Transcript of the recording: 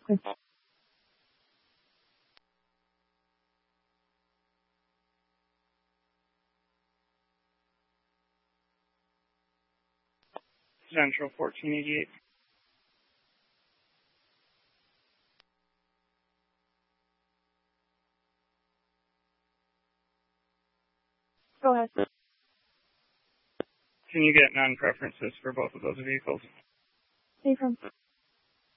Central 1488. Go ahead. Can you get non-preferences for both of those vehicles? Affirm.